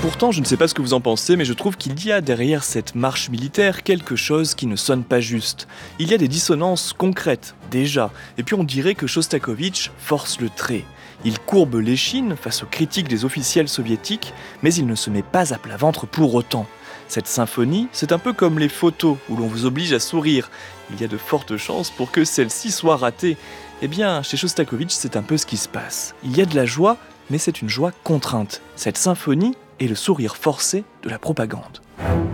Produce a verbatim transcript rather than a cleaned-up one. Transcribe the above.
Pourtant, je ne sais pas ce que vous en pensez, mais je trouve qu'il y a derrière cette marche militaire quelque chose qui ne sonne pas juste. Il y a des dissonances concrètes, déjà, et puis on dirait que Shostakovich force le trait. Il courbe l'échine face aux critiques des officiels soviétiques, mais il ne se met pas à plat ventre pour autant. Cette symphonie, c'est un peu comme les photos où l'on vous oblige à sourire. Il y a de fortes chances pour que celle-ci soit ratée. Eh bien, chez Shostakovich, c'est un peu ce qui se passe. Il y a de la joie, mais c'est une joie contrainte. Cette symphonie est le sourire forcé de la propagande.